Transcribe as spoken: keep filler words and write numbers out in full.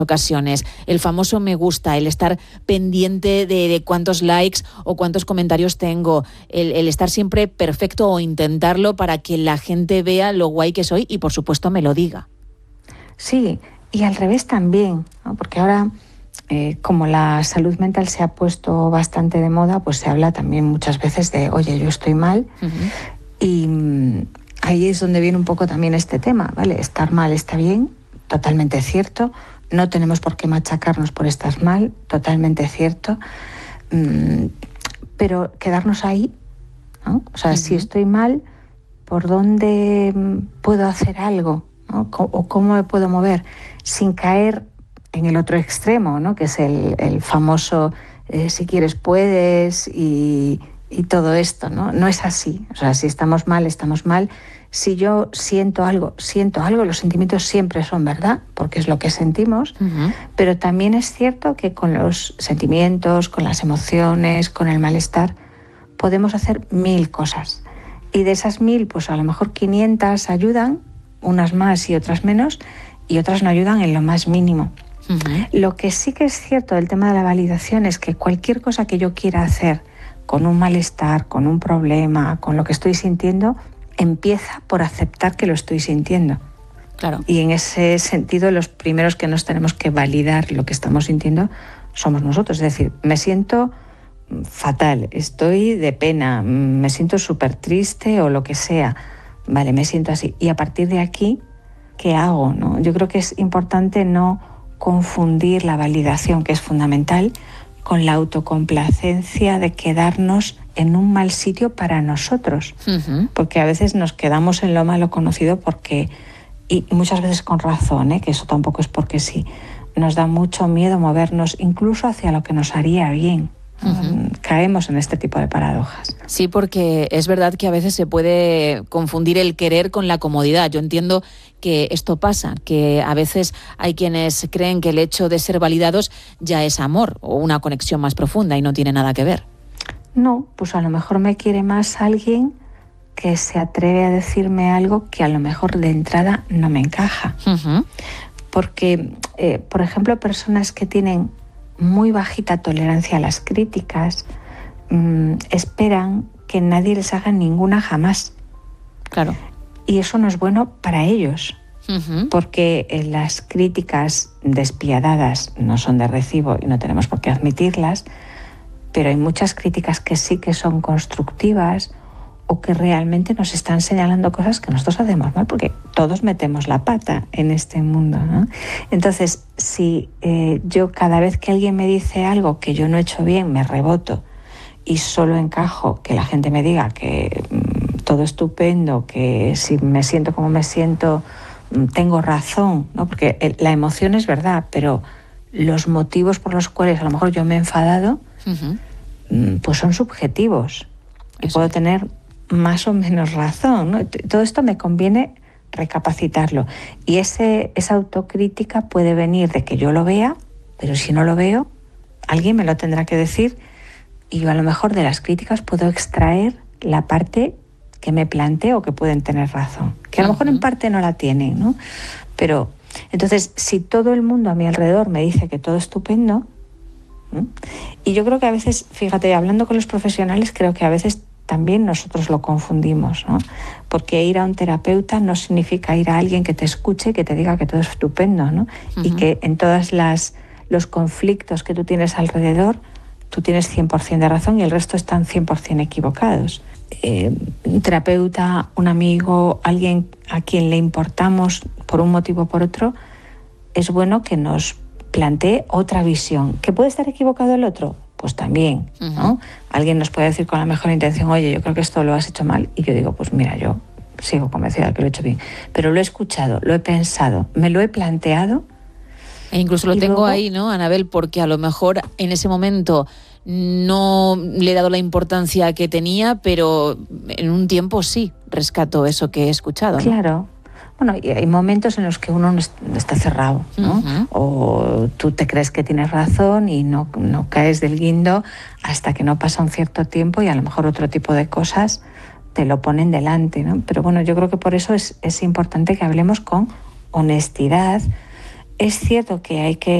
ocasiones, el famoso me gusta, el estar pendiente de, de cuántos likes o cuántos comentarios tengo, el, el estar siempre perfecto o intentarlo para que la gente vea lo guay que soy y por supuesto me lo diga. Sí, y al revés también, ¿no? Porque ahora eh, como la salud mental se ha puesto bastante de moda, pues se habla también muchas veces de, oye, yo estoy mal. Uh-huh. Y mmm, ahí es donde viene un poco también este tema, ¿vale? Estar mal está bien, totalmente cierto. No tenemos por qué machacarnos por estar mal, totalmente cierto. Mm, pero quedarnos ahí, ¿no? O sea, uh-huh. si estoy mal, ¿por dónde puedo hacer algo? ¿No? ¿O cómo me puedo mover? Sin caer en el otro extremo, ¿no? Que es el, el famoso eh, si quieres puedes y, y todo esto, ¿no? No es así. O sea, si estamos mal, estamos mal. Si yo siento algo, siento algo, los sentimientos siempre son verdad, porque es lo que sentimos, uh-huh. pero también es cierto que con los sentimientos, con las emociones, con el malestar, podemos hacer mil cosas. Y de esas mil, pues a lo mejor quinientas ayudan, unas más y otras menos, y otras no ayudan en lo más mínimo. Uh-huh. Lo que sí que es cierto del tema de la validación es que cualquier cosa que yo quiera hacer con un malestar, con un problema, con lo que estoy sintiendo, empieza por aceptar que lo estoy sintiendo. Claro. Y en ese sentido, los primeros que nos tenemos que validar lo que estamos sintiendo somos nosotros. Es decir, me siento fatal, estoy de pena, me siento súper triste o lo que sea. Vale, me siento así. Y a partir de aquí, ¿qué hago? ¿No? Yo creo que es importante no confundir la validación, que es fundamental, con la autocomplacencia de quedarnos en un mal sitio para nosotros. Uh-huh. Porque a veces nos quedamos en lo malo conocido porque, y muchas veces con razón, ¿eh? Que eso tampoco es porque sí, nos da mucho miedo movernos incluso hacia lo que nos haría bien. Uh-huh. Caemos en este tipo de paradojas. Sí, porque es verdad que a veces se puede confundir el querer con la comodidad. Yo entiendo que esto pasa, que a veces hay quienes creen que el hecho de ser validados ya es amor o una conexión más profunda y no tiene nada que ver. No, pues a lo mejor me quiere más alguien que se atreve a decirme algo que a lo mejor de entrada no me encaja. Uh-huh. Porque, eh, por ejemplo, personas que tienen muy bajita tolerancia a las críticas, mmm, esperan que nadie les haga ninguna jamás. Claro. Y eso no es bueno para ellos, uh-huh. porque las críticas despiadadas no son de recibo y no tenemos por qué admitirlas, pero hay muchas críticas que sí que son constructivas o que realmente nos están señalando cosas que nosotros hacemos mal, porque todos metemos la pata en este mundo, ¿no? Entonces, si eh, yo cada vez que alguien me dice algo que yo no he hecho bien, me reboto y solo encajo que la gente me diga que mmm, todo estupendo, que si me siento como me siento, mmm, tengo razón, ¿no? Porque el, la emoción es verdad, pero los motivos por los cuales a lo mejor yo me he enfadado, uh-huh. mmm, pues son subjetivos. Y Eso. Puedo tener más o menos razón, ¿no? Todo esto me conviene recapacitarlo. Y ese, esa autocrítica puede venir de que yo lo vea, pero si no lo veo, alguien me lo tendrá que decir y yo a lo mejor de las críticas puedo extraer la parte que me planteo que pueden tener razón, que a lo mejor en parte no la tienen, ¿no? Pero entonces, si todo el mundo a mi alrededor me dice que todo es estupendo, ¿eh? Y yo creo que a veces, fíjate, hablando con los profesionales, creo que a veces también nosotros lo confundimos, ¿no? Porque ir a un terapeuta no significa ir a alguien que te escuche y que te diga que todo es estupendo, ¿no? Uh-huh. Y que en todas las los conflictos que tú tienes alrededor, tú tienes cien por ciento de razón y el resto están cien por ciento equivocados. Eh, un terapeuta, un amigo, alguien a quien le importamos por un motivo o por otro, es bueno que nos plantee otra visión. ¿Que puede estar equivocado el otro? Pues también, ¿no? Uh-huh. Alguien nos puede decir con la mejor intención, oye, yo creo que esto lo has hecho mal, y yo digo, pues mira, yo sigo convencida de que lo he hecho bien, pero lo he escuchado, lo he pensado, me lo he planteado. E incluso lo tengo luego ahí, ¿no, Anabel? Porque a lo mejor en ese momento no le he dado la importancia que tenía, pero en un tiempo sí rescato eso que he escuchado, ¿no? Claro. Bueno, y hay momentos en los que uno no está cerrado, ¿no? Uh-huh. O tú te crees que tienes razón y no, no caes del guindo hasta que no pasa un cierto tiempo y a lo mejor otro tipo de cosas te lo ponen delante, ¿no? Pero bueno, yo creo que por eso es, es importante que hablemos con honestidad, es cierto que hay que